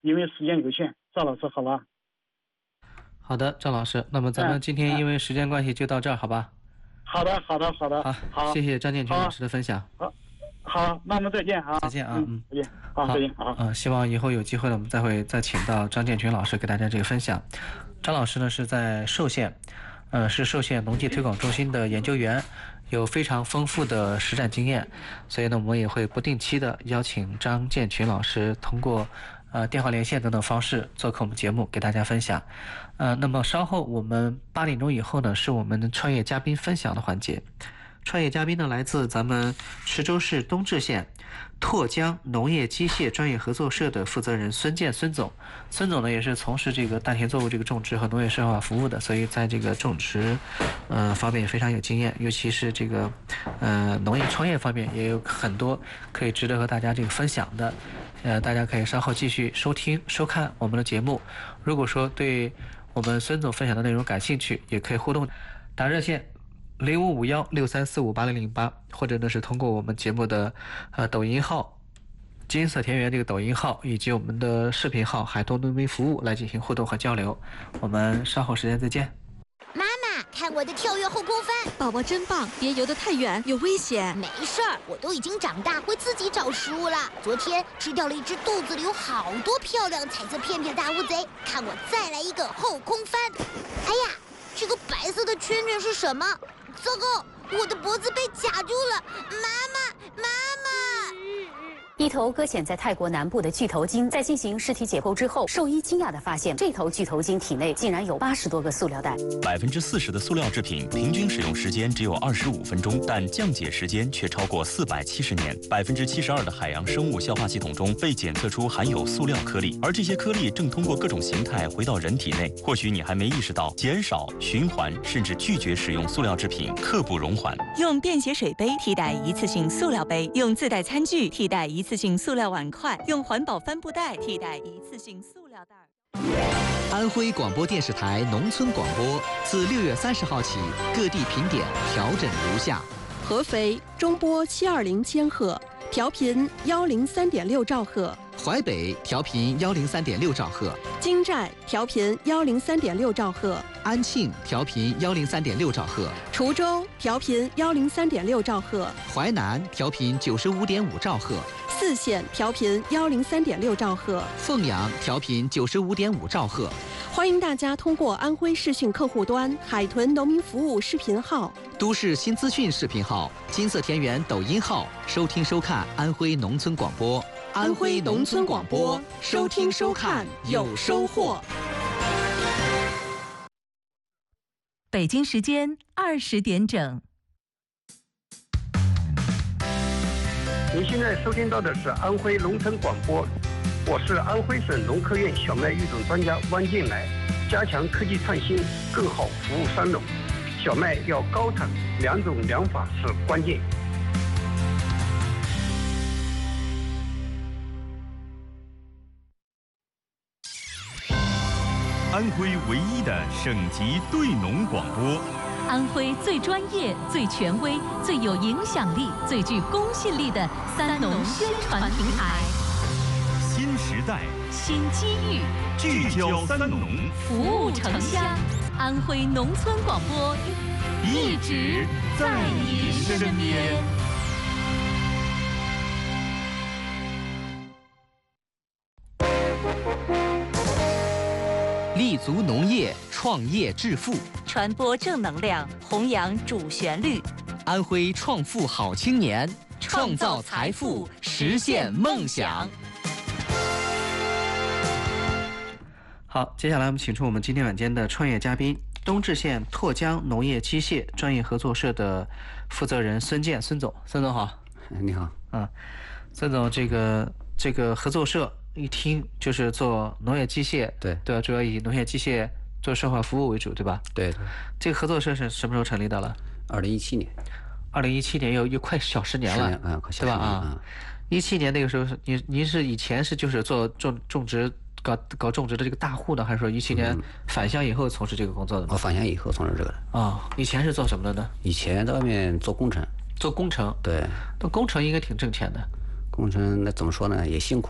因为时间有限，赵老师好吧？ 好的，赵老师，那么咱们今天因为时间关系就到这儿，好吧？ 好的，好的，好的， 好，谢谢张建群老师的分享。 好，那我们再见啊！ 再见啊， 再见，好，再见，好。 希望以后有机会了，我们再请到张建群老师给大家这个分享。张老师呢是在寿县，是寿县农技推广中心的研究员，有非常丰富的实战经验，所以呢，我们也会不定期的邀请张建群老师通过电话连线等等方式做客我们节目，给大家分享。那么稍后我们8点钟以后呢，是我们的创业嘉宾分享的环节。创业嘉宾呢来自咱们池州市东至县拓江农业机械专业合作社的负责人孙健孙总。孙总呢也是从事这个大田作物这个种植和农业社会化服务的，所以在这个种植方面也非常有经验，尤其是这个农业创业方面也有很多可以值得和大家这个分享的。大家可以稍后继续收听收看我们的节目。如果说对我们孙总分享的内容感兴趣，也可以互动打热线055163458008，或者呢是通过我们节目的抖音号金色田园这个抖音号，以及我们的视频号海通农民服务来进行互动和交流。我们稍后时间再见。 妈妈，看我的跳跃后空翻！ 宝宝真棒，别游得太远，有危险。 没事儿，我都已经长大，会自己找食物了。昨天吃掉了一只肚子里有好多漂亮彩色片片的大乌贼，看我再来一个后空翻！哎呀，这个白色的圈圈是什么？糟糕，我的脖子被卡住了！妈妈！ 一头搁浅在泰国南部的巨头鲸，在进行尸体解剖之后，兽医惊讶地发现，这头巨头鲸体内竟然有80多个塑料袋。 40%的塑料制品平均使用时间只有25分钟，但降解时间却超过470年。72%的海洋生物消化系统中被检测出含有塑料颗粒，而这些颗粒正通过各种形态回到人体内。或许你还没意识到，减少、循环甚至拒绝使用塑料制品，刻不容缓。 用便携水杯替代一次性塑料杯，用自带餐具替代一次性塑料碗筷，用环保帆布袋替代一次性塑料袋。 安徽广播电视台农村广播自6月30号起，各地评点调整如下： 合肥中波720千赫，调频103.6兆赫； 淮北调频103.6兆赫； 金寨调频103.6兆赫； 安庆调频103.6兆赫； 滁州调频103.6兆赫； 淮南调频95.5兆赫； 泗县调频103.6兆赫； 凤阳调频95.5兆赫。 欢迎大家通过安徽视讯客户端、海豚农民服务视频号、 都市新资讯视频号、金色田园抖音号收听收看安徽农村广播。 安徽农村广播，收听收看有收获。 北京时间20点整。 您现在收听到的是安徽农村广播，我是安徽省农科院小麦育种专家汪建来。加强科技创新，更好服务三农。小麦要高产，2种2法是关键。 安徽唯一的省级对农广播， 安徽最专业、最权威、最有影响力、最具公信力的三农宣传平台。 新时代， 新机遇， 聚焦三农， 服务城乡。安徽农村广播一直在你身边。 立足农业，创业致富， 传播正能量，弘扬主旋律。 安徽创富好青年，创造财富，实现梦想。 好，接下来我们请出我们今天晚间的创业嘉宾，东至县拓江农业机械专业合作社的负责人孙健孙总。孙总好。 你好。 孙总，这个合作社一听就是做农业机械， 对， 主要以农业机械做社会服务为主，对吧？ 对。 这个合作社是什么时候成立的了 ？2017年。 2017年又快小10年了，对吧？17年那个时候，您是以前是就是做种植搞种植的这个大户呢，还是说17年返乡以后从事这个工作的呢？ 返乡以后从事这个的。 以前是做什么的呢？ 以前在外面做工程。 做工程？ 对。 那工程应该挺挣钱的。 工程那怎么说呢？也辛苦。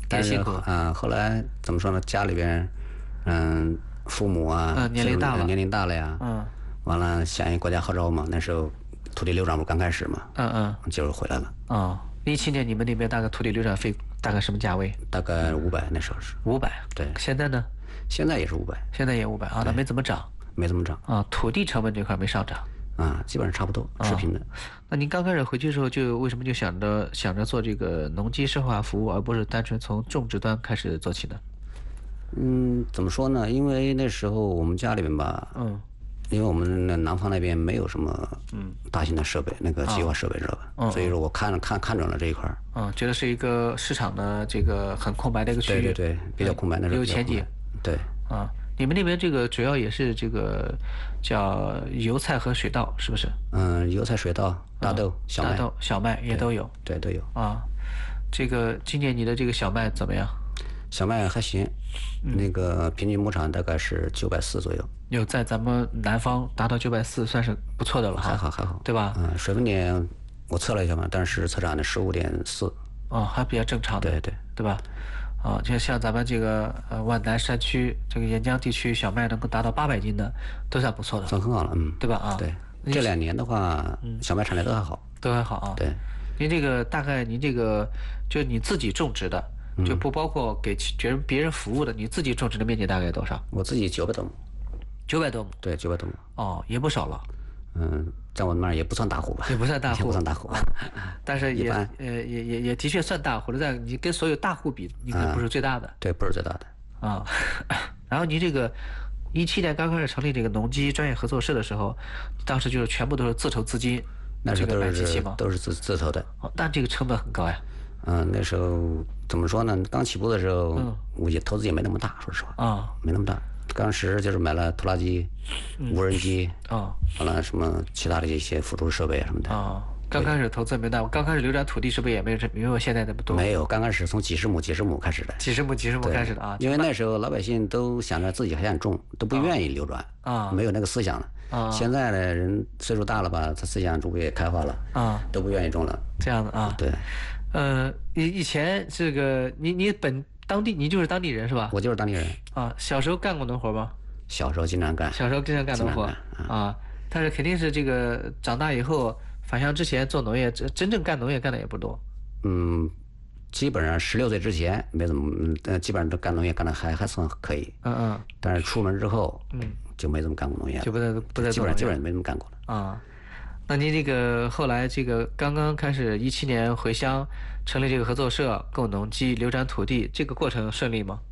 但是后来怎么说呢？家里边，父母啊， 年龄大了， 年龄大了呀，完了响应国家号召嘛，那时候土地流转不刚开始嘛，就是回来了。 17年你们那边大概土地流转费大概什么价位？ 大概500，那时候是 500。 对， 现在呢？ 现在也是500， 现在也500啊，那没怎么涨， 没怎么涨啊。土地成本这块没上涨啊，基本上差不多持平的。 那您刚开始回去的时候，就为什么就想着做这个农机社会化服务，而不是单纯从种植端开始做起呢？ 怎么说呢？因为那时候我们家里面吧，因为我们南方那边没有什么大型的设备，那个机械化设备知道吧？所以说我看准了这一块觉得是一个市场的这个很空白的一个区域， 对，比较空白，那时候有前景， 对你们那边这个主要也是这个叫油菜和水稻，是不是？ 油菜、水稻、大豆、 小麦也都有， 对，都有啊。这个今年你的这个小麦怎么样？ 小麦还行，那个平均亩产大概是940左右。 有在咱们南方达到940，算是不错的了， 还好， 对吧？ 水分点我测了一下嘛，但是测产的15.4， 还比较正常的，对吧？就像咱们这个皖南山区这个沿江地区，小麦能够达到800斤的，都算不错的， 算很好了， 对吧？ 对，这2年的话，小麦产量都还好，对。 您这个大概您这个就你自己种植的，就不包括给别人服务的，你自己种植的面积大概多少？ 我自己900多亩。 900多亩？ 对，900多亩。也不少了。 在我那儿也不算大户吧？ 也不算大户，但是也的确算大户了。在你跟所有大户比，你可能不是最大的。 对，不是最大的。 然后你这个17年刚开始成立这个农机专业合作社的时候，当时就是全部都是自筹资金， 那时候都是自筹的。 但这个成本很高呀。 那时候怎么说呢？刚起步的时候，估计投资也没那么大，说实话没那么大。当时就是买了拖拉机、无人机完了什么其他的一些辅助设备什么的刚开始投资没大，我刚开始流转土地是不是也没有现在那么多？ 没有，刚开始从几十亩开始的。 几十亩开始的啊！ 因为那时候老百姓都想着自己还想种，都不愿意流转没有那个思想了现在的人岁数大了吧，他思想逐步也开化了都不愿意种了。 这样的对。 以前这个你你就是当地人是吧？ 我就是当地人小时候干过农活吗？ 小时候经常干农活但是肯定是这个长大以后返乡之前做农业，真正干农业干的也不多。 基本上16岁之前没怎么，基本上都干农业干的还算可以。但是出门之后，就没怎么干过农业了， 就不再基本上没怎么干过了那您这个后来这个刚刚开始17年回乡成立这个合作社，购农机、流转土地，这个过程顺利吗？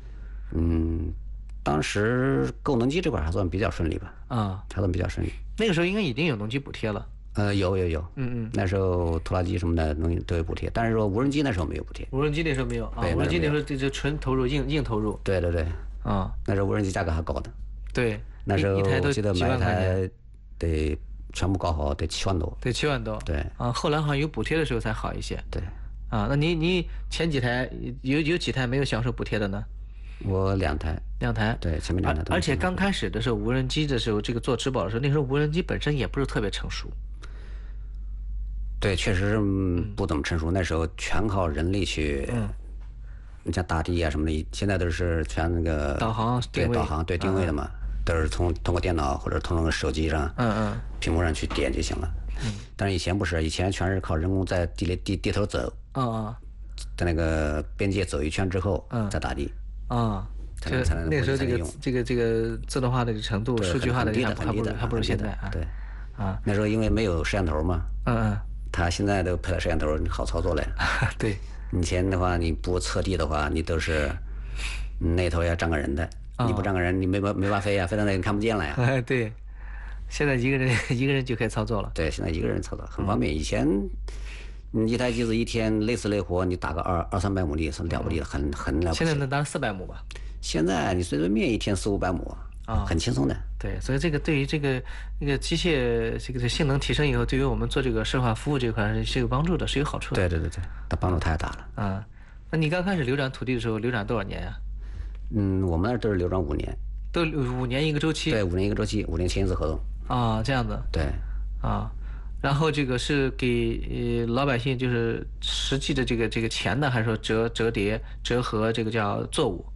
当时购农机这块还算比较顺利吧。还算比较顺利。 那个时候应该已经有农机补贴了。 有。那时候拖拉机什么的都有补贴，但是说无人机那时候没有补贴。 无人机那时候没有无人机那时候就纯投入硬投入。 对。那时候无人机价格还高的。 对。 那时候我记得买一台得全部搞好得7万多。 对，7万多。 对。 后来好像有补贴的时候才好一些。 对。 那你前几台有几台没有享受补贴的呢？ 我2台。对，前面2台都。 而且刚开始的时候，无人机的时候，这个做植保的时候，那时候无人机本身也不是特别成熟。 对，确实不怎么成熟。那时候全靠人力去，你像打地啊什么的，现在都是全那个导航定位的嘛，都是通过电脑或者通过手机上，屏幕上去点就行了。但是以前不是，以前全是靠人工在地头走，在那个边界走一圈之后，再打地。 才能那时候这个自动化的程度、数据化的还不如现在对那时候因为没有摄像头嘛，他现在都配了摄像头，好操作了。 对， 以前的话，你不测地的话，你都是那头要站个人的，你不站个人，你没法飞呀，飞到那你看不见了呀。 对，现在一个人就可以操作了。 对，现在一个人操作很方便。以前你一台机子一天累死累活，你打个200-300亩地是了不地的，很了不起。 现在能打400亩吧？ 现在你随随便一天400-500亩很轻松的。 对，所以这个对于那个机械这个性能提升以后，对于我们做这个社会化服务这块是有帮助的，是有好处的。 对，它帮助太大了。那你刚开始流转土地的时候，流转多少年呀？ 我们那都是流转5年。 都5年一个周期？ 对，5年一个周期，5年签一次合同。 这样子。 对。 然后这个是给老百姓就是实际的这个钱呢，还是说折合这个叫作物？